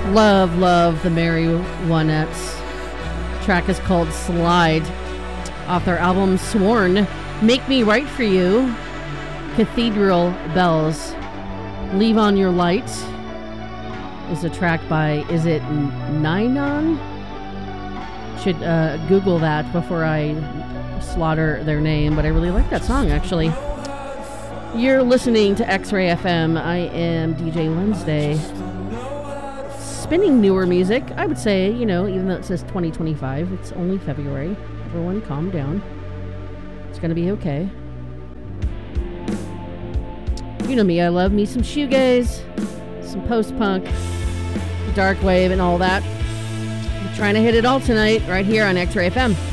Love the Marionettes. Track is called Slide, off their album Sworn. Make Me Right For You. Cathedral Bells. Leave On Your Light is a track by, is it Ninon? Should Google that before I slaughter their name, but I really like that song, actually. You're listening to X-Ray FM. I am DJ Wednesday. Spinning newer music, I would say, even though it says 2025, it's only February. Everyone calm down. It's going to be okay. You know me, I love me some shoegaze, some post-punk, dark wave, and all that. I'm trying to hit it all tonight, right here on X-Ray FM.